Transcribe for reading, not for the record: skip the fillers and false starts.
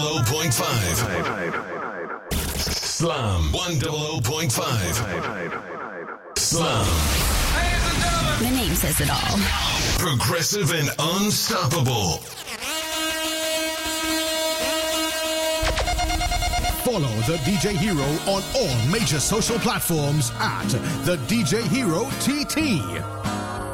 Slam 100.5. Slam. The name says it all. Progressive and unstoppable. Follow the DJ Hero on all major social platforms at the DJ Hero TT.